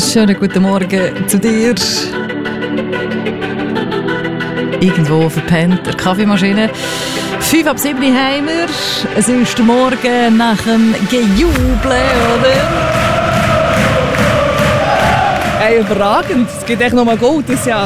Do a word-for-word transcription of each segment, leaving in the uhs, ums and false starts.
Schönen guten Morgen zu dir. Irgendwo verpennt der Kaffeemaschine. Fünf ab sieben haben wir. Es ist der Morgen nach dem Gejubel, oder? Hey, überragend. Es gibt echt nochmal Gold dieses Jahr.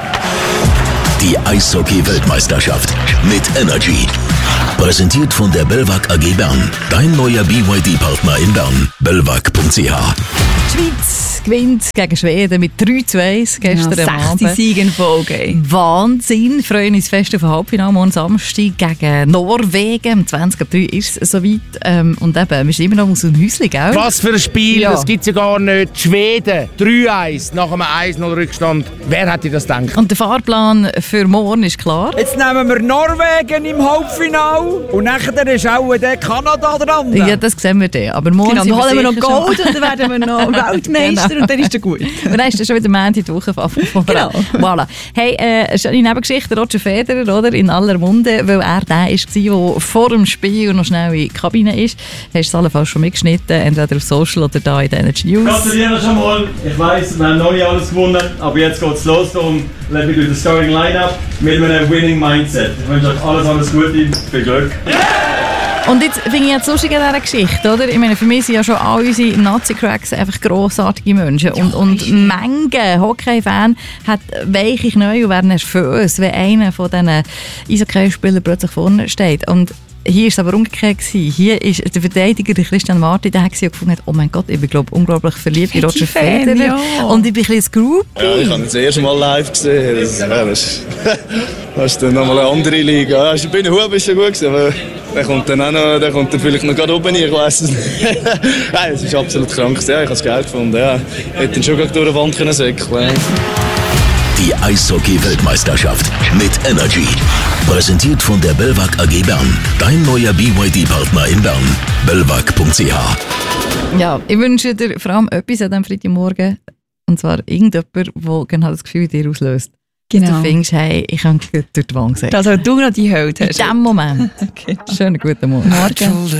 Die Eishockey-Weltmeisterschaft mit Energy. Präsentiert von der Belvac A G Bern. Dein neuer B Y D-Partner in Bern. belvac punkt c h. Die Schweiz gewinnt gegen Schweden mit drei zu eins gestern ja, Abend. sechzig Siege in Folge. Wahnsinn. Wir freuen uns fest auf ein Halbfinale morgen Samstag gegen Norwegen. Am zwanzig ab drei ist es soweit. Ähm, und eben, wir sind immer noch aus dem Häuschen, gell? Was für ein Spiel, Ja. das gibt es ja gar nicht. Schweden, drei eins nach einem eins null Rückstand. Wer hätte das gedacht? Und der Fahrplan für morgen ist klar. Jetzt nehmen wir Norwegen im Halbfinale und nachher ist auch der Kanada dran. Ja, das sehen wir dann. Aber morgen Genau, sind dann holen wir noch sicher Gold schon- und dann werden wir noch Weltmeister Genau. und dann ist es gut. Und dann ist das schon wieder Montag die Woche von Genau. Voilà. Hey, äh, eine schöne Nebengeschichte, Roger Federer, oder? In aller Munde, weil er der war, der vor dem Spiel noch schnell in die Kabine ist. Hast du es allenfalls schon mitgeschnitten, entweder auf Social oder da in den Energy News. Gratuliere schon mal. Ich weiss, wir haben noch nicht alles gewonnen, aber jetzt geht es los. Darum let me do the starting lineup mit einem winning Mindset. Ich wünsche euch alles, alles Gute, viel Glück. Und jetzt finde ich jetzt lustig an dieser Geschichte, oder? Ich meine, für mich sind ja schon all unsere Nazi-Cracks einfach grossartige Menschen. Und, und Menge Hockey-Fan hat weiche Knie und werden nervös, wenn einer von diesen Eishockey-Spielern plötzlich vorne steht. Und hier war es aber umgekehrt gewesen. Hier ist der Verteidiger, der Christian Martin, der hat gefunden, hat, oh mein Gott, ich bin glaube unglaublich verliebt in Roger Fan, Federer. ja. Und ich bin ein bisschen Groupie. Ja, ich habe ihn das erste Mal live gesehen. Das, ja, das, ist, das ist dann nochmal eine andere Liga. Ja, ich bin ein Hub, ist schon gut gewesen, aber der kommt dann auch noch, der kommt dann vielleicht noch gerade oben, ich weiß es nicht. Nein, es ist absolut krank. Ja, ich habe es geil gefunden. Ja, ich hätte ihn schon gerade durch die Wand können säckeln. Die Eishockey-Weltmeisterschaft mit Energy. Präsentiert von der Belvac A G Bern. Dein neuer B Y D-Partner in Bern. belvac punkt c h. Ja, ich wünsche dir vor allem etwas an diesem Freitagmorgen. Und zwar irgendjemand, der genau das Gefühl in dir auslöst. Dass Genau. du findest, hey, ich kann gut durch die Wand sehen. Dass auch du noch die Held In hast. diesem Moment. Okay. Schönen guten Morgen. Morgen.